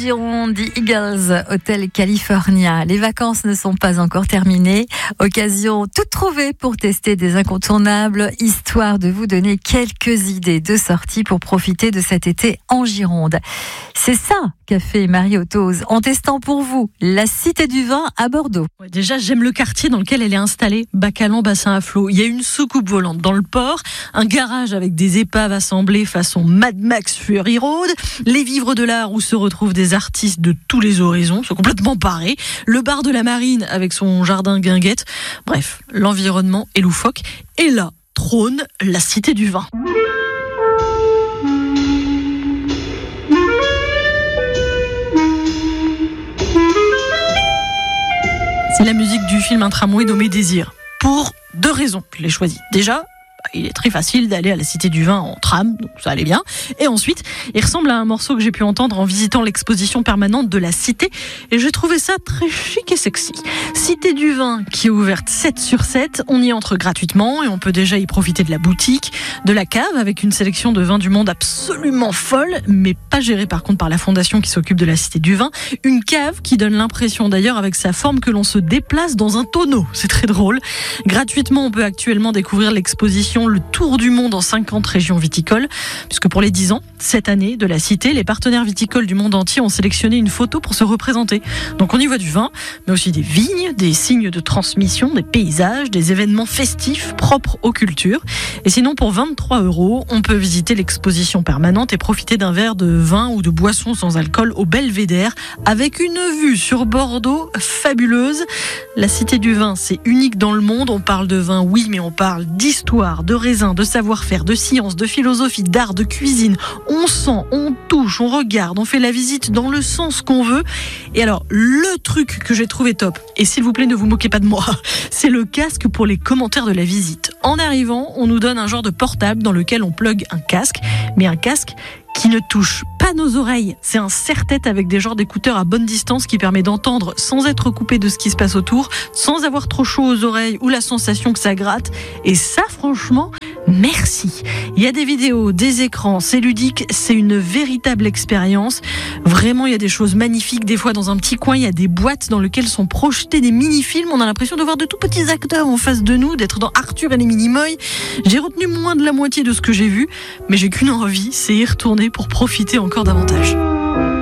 Gironde, The Eagles, Hôtel California. Les vacances ne sont pas encore terminées. Occasion toute trouvée pour tester des incontournables, histoire de vous donner quelques idées de sorties pour profiter de cet été en Gironde. C'est ça qu'a fait Marie Otose en testant pour vous la Cité du Vin à Bordeaux. Ouais, déjà, j'aime le quartier dans lequel elle est installée, Bacalan, bassin à flot. Il y a une soucoupe volante dans le port, un garage avec des épaves assemblées façon Mad Max Fury Road, les vivres de l'art où se retrouvent des artistes de tous les horizons, sont complètement parés, le bar de la Marine avec son jardin guinguette. Bref, l'environnement est loufoque. Et là, trône la Cité du Vin. C'est la musique du film Un tramway nommé Désir. Pour 2 raisons, je l'ai choisi. Déjà, il est très facile d'aller à la Cité du Vin en tram, donc ça allait bien. Et ensuite, il ressemble à un morceau que j'ai pu entendre en visitant l'exposition permanente de la Cité. Et j'ai trouvé ça très chic et sexy. Cité du Vin qui est ouverte 7/7. On y entre gratuitement et on peut déjà y profiter de la boutique, de la cave avec une sélection de vins du monde absolument folle, mais pas gérée par contre par la fondation qui s'occupe de la Cité du Vin. Une cave qui donne l'impression d'ailleurs avec sa forme que l'on se déplace dans un tonneau. C'est très drôle. Gratuitement, on peut actuellement découvrir l'exposition Le Tour du Monde en 50 régions viticoles, puisque pour les 10 ans, cette année, de la Cité, les partenaires viticoles du monde entier ont sélectionné une photo pour se représenter. Donc on y voit du vin, mais aussi des vignes, des signes de transmission, des paysages, des événements festifs propres aux cultures. Et sinon, pour 23 €, on peut visiter l'exposition permanente et profiter d'un verre de vin ou de boisson sans alcool au Belvédère, avec une vue sur Bordeaux fabuleuse. La Cité du Vin, c'est unique dans le monde. On parle de vin, oui, mais on parle d'histoire, de raisin, de savoir-faire, de science, de philosophie, d'art, de cuisine. On sent, on touche, on regarde, on fait la visite dans le sens qu'on veut. Et alors, le truc que j'ai trouvé top, et s'il vous plaît, ne vous moquez pas de moi, c'est le casque pour les commentaires de la visite. En arrivant, on nous donne un genre de portable dans lequel on plug un casque, mais un casque qui ne touche pas nos oreilles. C'est un serre-tête avec des genres d'écouteurs à bonne distance qui permet d'entendre sans être coupé de ce qui se passe autour, sans avoir trop chaud aux oreilles ou la sensation que ça gratte. Et ça, franchement, merci. Il y a des vidéos, des écrans, c'est ludique, c'est une véritable expérience. Vraiment, il y a des choses magnifiques. Des fois, dans un petit coin, il y a des boîtes dans lesquelles sont projetés des mini-films. On a l'impression de voir de tout petits acteurs en face de nous, d'être dans Arthur et les Minimoys. J'ai retenu moins de la moitié de ce que j'ai vu, mais j'ai qu'une envie, c'est y retourner pour profiter encore davantage.